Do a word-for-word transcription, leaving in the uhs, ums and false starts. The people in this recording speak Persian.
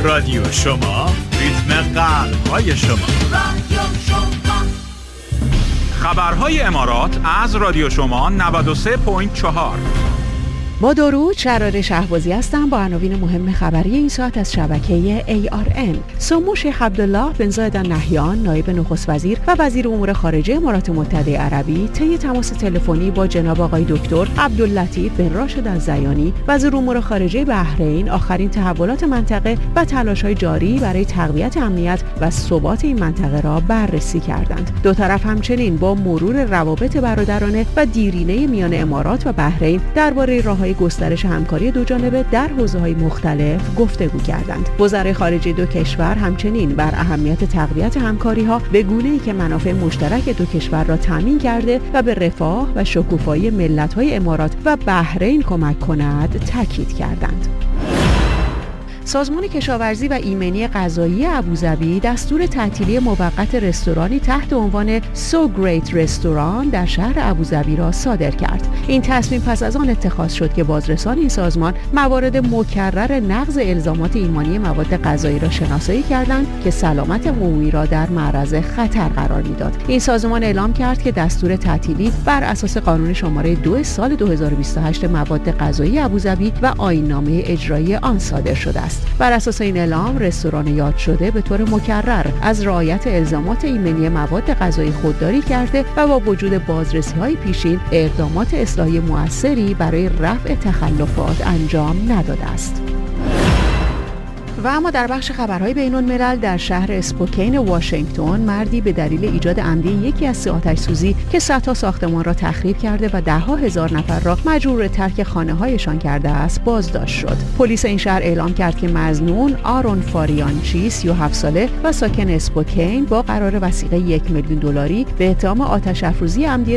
رادیو شما، ریتم قلب‌های شما. رادیو شما. خبرهای امارات از رادیو شما نود و سه ممیز چهار. با درود، شرار شهبازی هستم با عناوین مهم خبری این ساعت از شبکه ای آر ان. سمو شیخ عبدالله بن زاید النهیان، نایب نخست وزیر و وزیر امور خارجه امارات متحده عربی، طی تماس تلفنی با جناب آقای دکتر عبداللطیف بن راشد الزیانی، وزیر امور خارجه بحرین، آخرین تحولات منطقه و تلاش‌های جاری برای تقویت امنیت و ثبات این منطقه را بررسی کردند. دو طرف همچنین با مرور روابط برادرانه و دیرینه میان امارات و بحرین درباره راه گسترش همکاری دوجانبه در حوزه‌های مختلف گفتگو کردند. وزرای خارجه دو کشور همچنین بر اهمیت تقویت همکاری‌ها به گونه‌ای که منافع مشترک دو کشور را تامین کرده و به رفاه و شکوفایی ملت‌های امارات و بحرین کمک کند تاکید کردند. سازمان کشاورزی و ایمنی غذایی ابوظبی دستور تعطیلی موقت رستورانی تحت عنوان سو گریت رستوران در شهر ابوظبی را صادر کرد. این تصمیم پس از آن اتخاذ شد که بازرسان این سازمان موارد مکرر نقض الزامات ایمنی مواد غذایی را شناسایی کردند که سلامت عمومی را در معرض خطر قرار میداد. این سازمان اعلام کرد که دستور تعطیلی بر اساس قانون شماره دو سال دو هزار و بیست و هشت مواد غذایی ابوظبی و آیین‌نامه اجرایی آن صادر شده است. بر اساس این اعلام، رستوران یاد شده به طور مکرر از رعایت الزامات ایمنی مواد غذایی خودداری کرده و با وجود بازرسی‌های پیشین اقدامات اصلاحی مؤثری برای رفع تخلفات انجام نداده است. و اما در بخش خبرهای بین‌الملل، در شهر اسپوکین واشنگتن، مردی به دلیل ایجاد عمدی یکی از سه آتش‌سوزی که صدها ساختمان را تخریب کرده و ده‌ها هزار نفر را مجبور ترک خانه‌هایشان کرده است بازداشت شد. پلیس این شهر اعلام کرد که مظنون آرون فاریانچی، سی و هفت ساله و ساکن اسپوکین، با قرار وثیقه یک میلیون دلاری به اتهام آتش افروزی عمدی